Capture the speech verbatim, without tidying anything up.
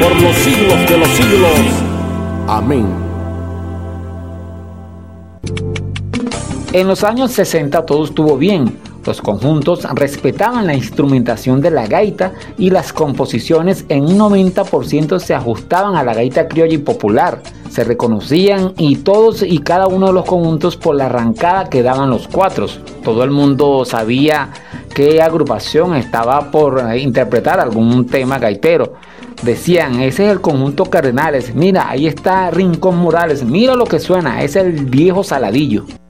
por los siglos de los siglos. Amén. En los años sesenta todo estuvo bien. Los conjuntos respetaban la instrumentación de la gaita y las composiciones en un noventa por ciento se ajustaban a la gaita criolla y popular. Se reconocían y todos y cada uno de los conjuntos por la arrancada que daban los cuatros. Todo el mundo sabía qué agrupación estaba por interpretar algún tema gaitero. Decían, ese es el conjunto Cardenales, mira, ahí está Rincón Morales, mira lo que suena, es el viejo Saladillo.